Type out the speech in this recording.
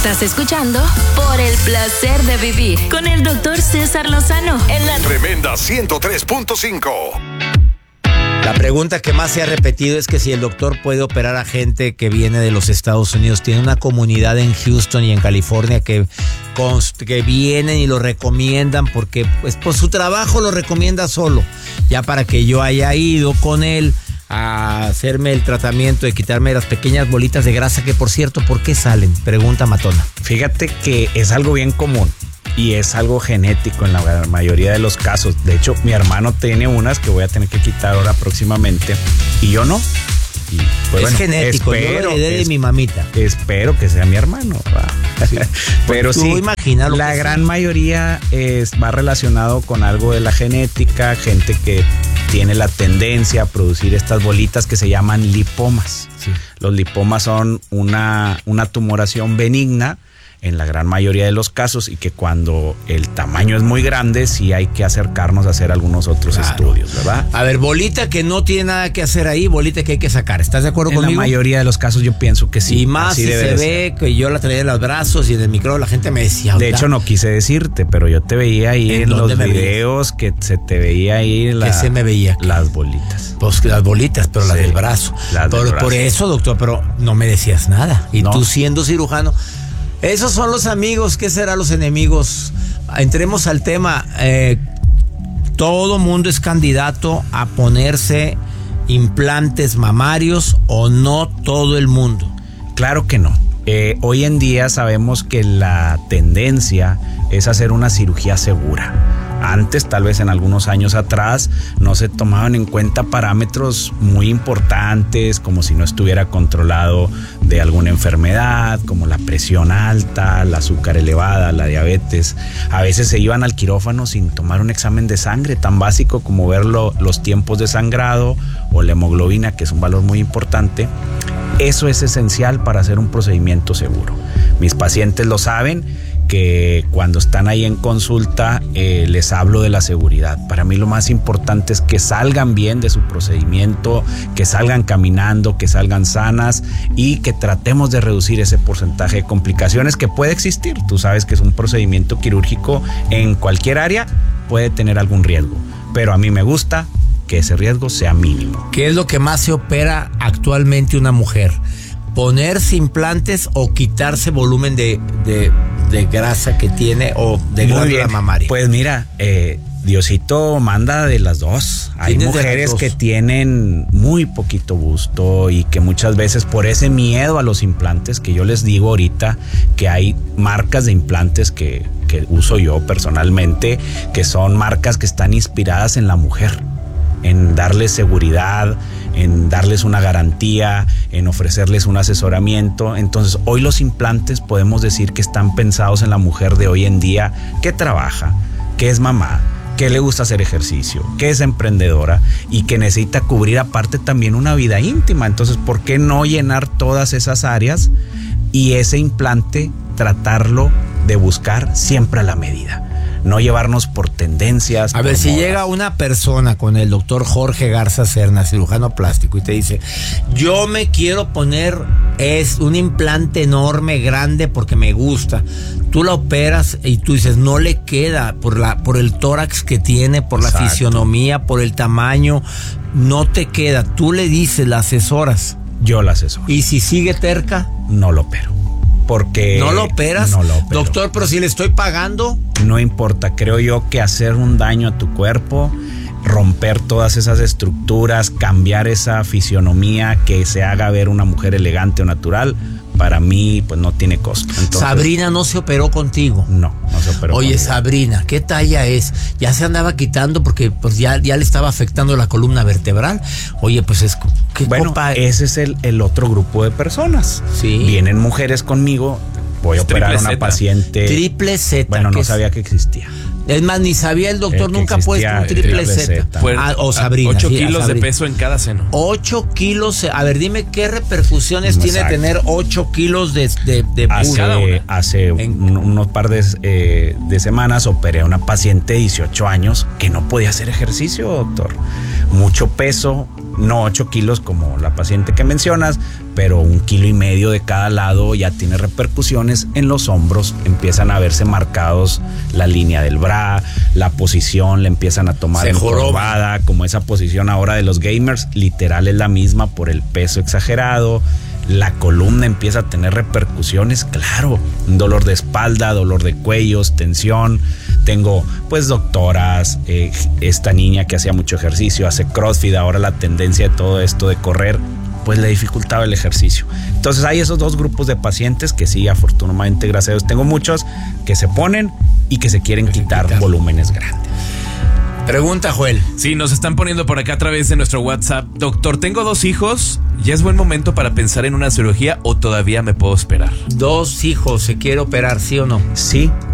Estás escuchando Por el Placer de Vivir con el Dr. César Lozano en la Tremenda 103.5. La pregunta que más se ha repetido es que si el doctor puede operar a gente que viene de los Estados Unidos. Tiene una comunidad en Houston y en California que vienen y lo recomiendan porque pues por su trabajo lo recomienda solo. Ya para que yo haya ido con él a hacerme el tratamiento de quitarme las pequeñas bolitas de grasa que, por cierto, ¿por qué salen? Pregunta matona. Fíjate que es algo bien común. Y es algo genético en la mayoría de los casos. De hecho, mi hermano tiene unas que voy a tener que quitar ahora próximamente y yo no. Y, pues, es genético, yo lo heredé de mi mamita. Espero que sea mi hermano. Sí. Pero pues sí, la gran mayoría va relacionado con algo de la genética, gente que tiene la tendencia a producir estas bolitas que se llaman lipomas. Sí. Los lipomas son una tumoración benigna en la gran mayoría de los casos, y que cuando el tamaño es muy grande sí hay que acercarnos a hacer algunos otros estudios, ¿verdad? A ver, bolita que no tiene nada que hacer ahí, bolita que hay que sacar. ¿Estás de acuerdo conmigo? En la mayoría de los casos yo pienso que sí. Y más si se ve que yo la traía en los brazos y en el micrófono la gente me decía... De hecho no quise decirte, pero yo te veía ahí en los videos que se te veía ahí ¿Qué se me veía? Las bolitas. Pues las bolitas, pero sí, las del brazo. Por eso, doctor, pero no me decías nada. Y no. Tú siendo cirujano... Esos son los amigos, ¿qué serán los enemigos? Entremos al tema. ¿Todo mundo es candidato a ponerse implantes mamarios o no todo el mundo? Claro que no. Hoy en día sabemos que la tendencia es hacer una cirugía segura. Antes, tal vez en algunos años atrás, no se tomaban en cuenta parámetros muy importantes, como si no estuviera controlado de alguna enfermedad, como la presión alta, el azúcar elevada, la diabetes. A veces se iban al quirófano sin tomar un examen de sangre, tan básico como ver los tiempos de sangrado o la hemoglobina, que es un valor muy importante. Eso es esencial para hacer un procedimiento seguro. Mis pacientes lo saben, que cuando están ahí en consulta les hablo de la seguridad. Para mí lo más importante es que salgan bien de su procedimiento, que salgan caminando, que salgan sanas y que tratemos de reducir ese porcentaje de complicaciones que puede existir. Tú sabes que es un procedimiento quirúrgico en cualquier área, puede tener algún riesgo, pero a mí me gusta que ese riesgo sea mínimo. ¿Qué es lo que más se opera actualmente una mujer? ¿Ponerse implantes o quitarse volumen de grasa que tiene o de glándula mamaria? Pues mira, Diosito manda de las dos. Hay mujeres que tienen muy poquito busto y que muchas veces por ese miedo a los implantes, que yo les digo ahorita que hay marcas de implantes que uso yo personalmente, que son marcas que están inspiradas en la mujer, en darles seguridad, en darles una garantía, en ofrecerles un asesoramiento. Entonces hoy los implantes podemos decir que están pensados en la mujer de hoy en día, que trabaja, que es mamá, que le gusta hacer ejercicio, que es emprendedora y que necesita cubrir aparte también una vida íntima. Entonces, ¿por qué no llenar todas esas áreas y ese implante tratarlo de buscar siempre a la medida? No llevarnos por tendencias. A ver, si llega una persona con el doctor Jorge Garza Serna, cirujano plástico, y te dice, yo me quiero poner un implante enorme, grande, porque me gusta. Tú la operas y tú dices, no le queda por el tórax que tiene, por la fisionomía, por el tamaño, no te queda. Tú le dices, la asesoras. Yo la asesoro. ¿Y si sigue terca? No lo opero. Porque ¿no lo operas? No lo opero. Doctor, pero si le estoy pagando. No importa, creo yo que hacer un daño a tu cuerpo, romper todas esas estructuras, cambiar esa fisionomía, que se haga ver una mujer elegante o natural, para mí pues no tiene costo. Entonces, Sabrina no se operó contigo. No se operó. Oye, conmigo. Sabrina, ¿qué talla es? Ya se andaba quitando porque pues ya le estaba afectando la columna vertebral. Oye, pues es... ese es el otro grupo de personas. Sí. Vienen mujeres conmigo, voy a operar a una paciente... Triple Z. Bueno, no sabía que existía. Es más, ni sabía el doctor, nunca ha puesto un triple Z. O Sabrina. 8 kilos de peso en cada seno. 8 kilos. A ver, dime qué repercusiones tiene tener 8 kilos de Hace unos par de semanas operé a una paciente de 18 años que no podía hacer ejercicio, doctor. Mucho peso, no 8 kilos como la paciente que mencionas, pero 1,5 kilos de cada lado ya tiene repercusiones en los hombros, empiezan a verse marcados la línea del bra, la posición le empiezan a tomar encorvada, como esa posición ahora de los gamers, literal es la misma por el peso exagerado. La columna empieza a tener repercusiones, claro, dolor de espalda, dolor de cuellos, tensión. Tengo pues doctoras, esta niña que hacía mucho ejercicio, hace CrossFit, ahora la tendencia de todo esto de correr, pues le dificultaba el ejercicio. Entonces hay esos dos grupos de pacientes que sí, afortunadamente, gracias a Dios, tengo muchos que se ponen y que se quieren quitar volúmenes grandes. Pregunta, Joel. Sí, nos están poniendo por acá a través de nuestro WhatsApp. Doctor, tengo 2 hijos. ¿Ya es buen momento para pensar en una cirugía o todavía me puedo esperar? 2 hijos, ¿se quiere operar, sí o no? Sí.